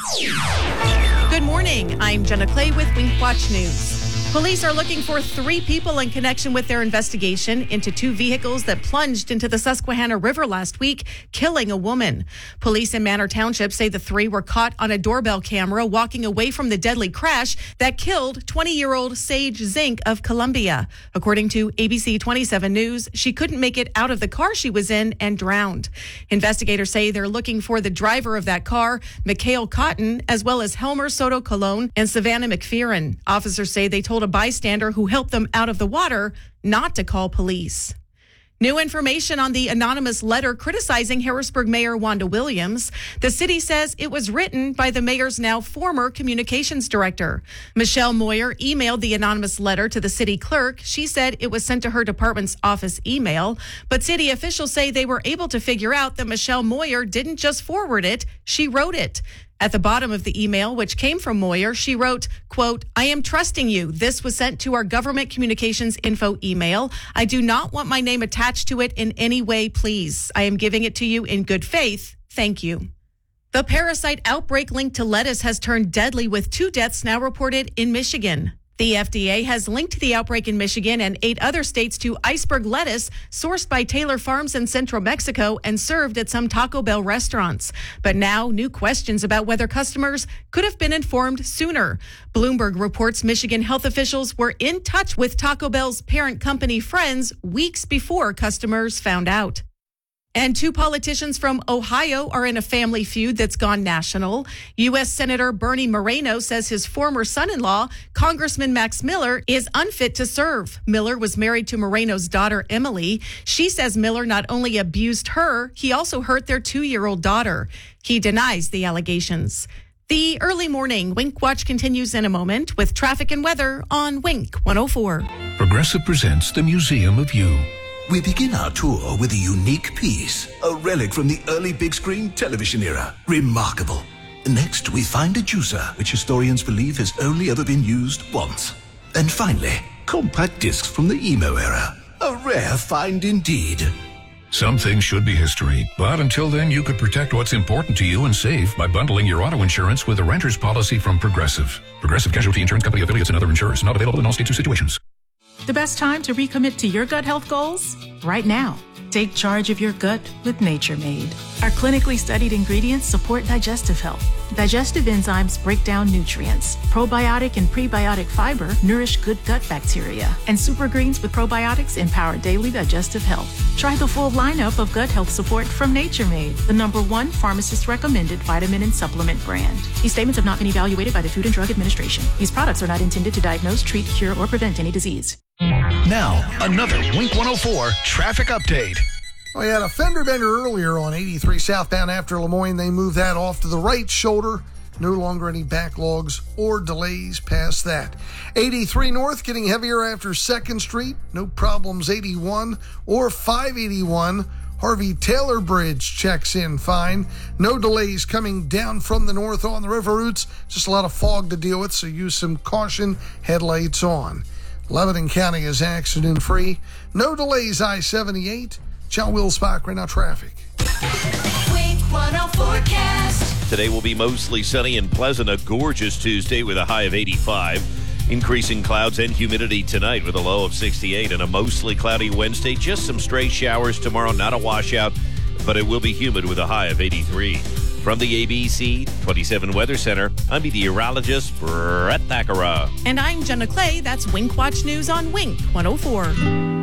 Good morning. I'm Jenna Clay with Wink Watch News. Police are looking for 3 people in connection with their investigation into 2 vehicles that plunged into the Susquehanna River last week, killing a woman. Police in Manor Township say the 3 were caught on a doorbell camera walking away from the deadly crash that killed 20-year-old Sage Zink of Columbia. According to ABC 27 News, she couldn't make it out of the car she was in and drowned. Investigators say they're looking for the driver of that car, Mikhail Cotton, as well as Helmer Soto Colon and Savannah McPheron. Officers say they told a bystander who helped them out of the water not to call police. New information on the anonymous letter criticizing Harrisburg Mayor Wanda Williams. The city says it was written by the mayor's now former communications director. Michelle Moyer emailed the anonymous letter to the city clerk. She said it was sent to her department's office email, but city officials say they were able to figure out that Michelle Moyer didn't just forward it, she wrote it. At the bottom of the email, which came from Moyer, she wrote, quote, "I am trusting you. This was sent to our government communications info email. I do not want my name attached to it in any way, please. I am giving it to you in good faith. Thank you." The parasite outbreak linked to lettuce has turned deadly with 2 deaths now reported in Michigan. The FDA has linked the outbreak in Michigan and 8 other states to iceberg lettuce sourced by Taylor Farms in central Mexico and served at some Taco Bell restaurants. But now new questions about whether customers could have been informed sooner. Bloomberg reports Michigan health officials were in touch with Taco Bell's parent company Friends weeks before customers found out. And 2 politicians from Ohio are in a family feud that's gone national. U.S. Senator Bernie Moreno says his former son-in-law, Congressman Max Miller, is unfit to serve. Miller was married to Moreno's daughter, Emily. She says Miller not only abused her, he also hurt their 2-year-old daughter. He denies the allegations. The early morning Wink Watch continues in a moment with traffic and weather on Wink 104. Progressive presents the Museum of You. We begin our tour with a unique piece, a relic from the early big screen television era. Remarkable. Next, we find a juicer, which historians believe has only ever been used once. And finally, compact discs from the emo era. A rare find indeed. Some things should be history, but until then, you could protect what's important to you and save by bundling your auto insurance with a renter's policy from Progressive. Progressive Casualty Insurance Company affiliates and other insurers. Not available in all states or situations. The best time to recommit to your gut health goals? Right now. Take charge of your gut with Nature Made. Our clinically studied ingredients support digestive health. Digestive enzymes break down nutrients. Probiotic and prebiotic fiber nourish good gut bacteria. And super greens with probiotics empower daily digestive health. Try the full lineup of gut health support from Nature Made, the #1 pharmacist-recommended vitamin and supplement brand. These statements have not been evaluated by the Food and Drug Administration. These products are not intended to diagnose, treat, cure, or prevent any disease. Now, another Wink 104 traffic update. We had a fender bender earlier on 83 southbound after Lemoyne. They moved that off to the right shoulder. No longer any backlogs or delays past that. 83 north getting heavier after 2nd Street. No problems 81 or 581. Harvey Taylor Bridge checks in fine. No delays coming down from the north on the river routes. Just a lot of fog to deal with, so use some caution. Headlights on. Lebanon County is accident-free. No delays I-78. John Wilsbach, right now traffic. Wink 104 forecast. Today will be mostly sunny and pleasant. A gorgeous Tuesday with a high of 85. Increasing clouds and humidity tonight with a low of 68. And a mostly cloudy Wednesday. Just some stray showers tomorrow. Not a washout, but it will be humid with a high of 83. From the ABC 27 Weather Center, I'm meteorologist Brett Thakara. And I'm Jenna Clay. That's Wink Watch News on Wink 104.